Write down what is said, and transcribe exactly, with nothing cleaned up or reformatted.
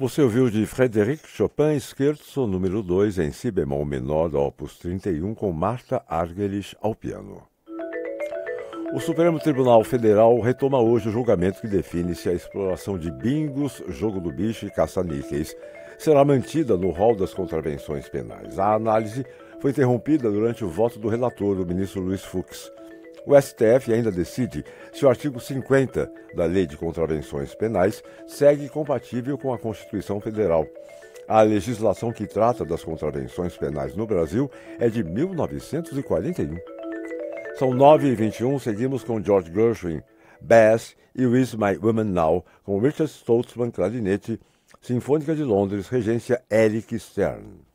Você ouviu de Frédéric Chopin Scherzo número dois em si bemol menor, opus trinta e um, com Martha Argerich ao piano. O Supremo Tribunal Federal retoma hoje o julgamento que define se a exploração de bingos, jogo do bicho e caça-níqueis será mantida no rol das contravenções penais. A análise foi interrompida durante o voto do relator, o ministro Luiz Fux. O S T F ainda decide se o artigo cinquenta da Lei de Contravenções Penais segue compatível com a Constituição Federal. A legislação que trata das contravenções penais no Brasil é de mil novecentos e quarenta e um. São nove e vinte e um, seguimos com George Gershwin, Bass e With My Woman Now, com Richard Stoltzman, clarinete, Sinfônica de Londres, regência Eric Stern.